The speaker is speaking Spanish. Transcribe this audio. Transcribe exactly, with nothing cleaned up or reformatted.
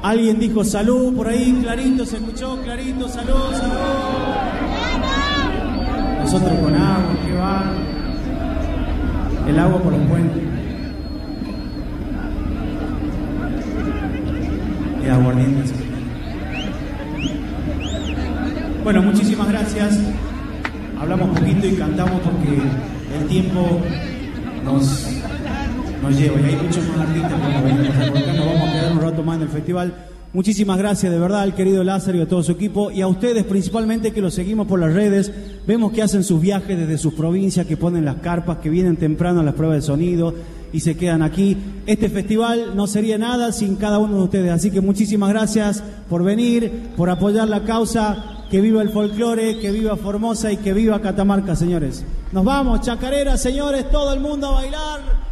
Alguien dijo salud por ahí, clarito, se escuchó, clarito, salud, salud. Nosotros con agua, ¿qué va? El agua por los puentes. Y aguardiente. Bueno, muchísimas gracias. Hablamos poquito y cantamos porque el tiempo nos, nos lleva. Y hay muchos más artistas que nos venimos a encontrar. Nos vamos a quedar un rato más en el festival. Muchísimas gracias de verdad al querido Lázaro y a todo su equipo y a ustedes principalmente que los seguimos por las redes. Vemos que hacen sus viajes desde sus provincias, que ponen las carpas, que vienen temprano a las pruebas de sonido y se quedan aquí. Este festival no sería nada sin cada uno de ustedes, así que muchísimas gracias por venir, por apoyar la causa. Que viva el folclore, que viva Formosa y que viva Catamarca, señores. Nos vamos, chacarera, señores, todo el mundo a bailar.